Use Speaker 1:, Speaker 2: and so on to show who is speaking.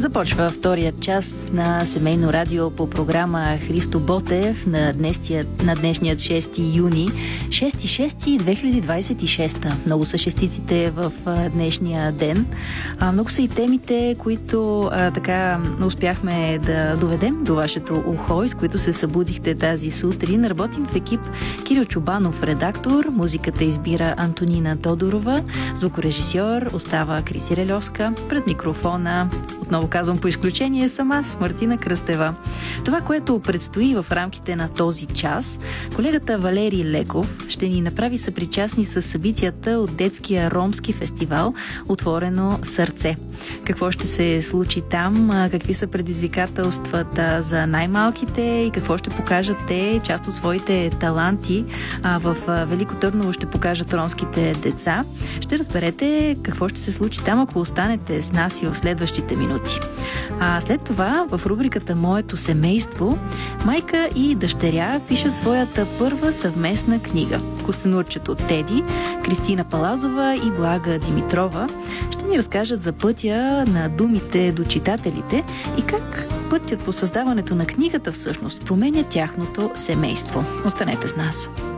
Speaker 1: Започва вторият час на семейно радио по програма Христо Ботев на днешният 6 юни. 6.6.2026. Много са шестиците в днешния ден. Много са и темите, които така успяхме да доведем до вашето ухо, и с които се събудихте тази сутрин. Работим в екип: Кирил Чубанов, редактор, музиката избира Антонина Тодорова, звукорежисьор остава Криси Релевска, пред микрофона, отново казвам по изключение, съм аз, Мартина Кръстева. Това, което предстои в рамките на този час, колегата Валерий Леков ще ни направи съпричастни с събитията от детския ромски фестивал "Отворено сърце". Какво ще се случи там, какви са предизвикателствата за най-малките и какво ще покажат те, част от своите таланти в Велико Търново ще покажат ромските деца. Ще разберете какво ще се случи там, ако останете с нас и в следващите минути. След това, в рубриката "Моето семейство", майка и дъщеря пишат своята първа съвместна книга. Костенурчето Теди, Кристина Палазова и Блага Димитрова ще ни разкажат за пътя на думите до читателите и как пътят по създаването на книгата всъщност променя тяхното семейство. Останете с нас.